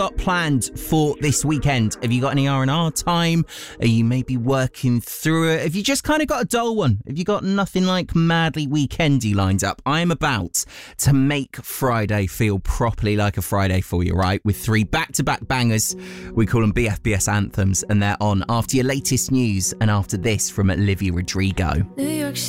got planned for this weekend? Have you got any R&R time? Are you maybe working through it? Have you just kind of got a dull one? Have you got nothing like madly weekendy lined up? I am about to make Friday feel properly like a Friday for you, right? With 3 back-to-back bangers. We call them BFBS anthems, and they're on after your latest news and after this from Olivia Rodrigo. New York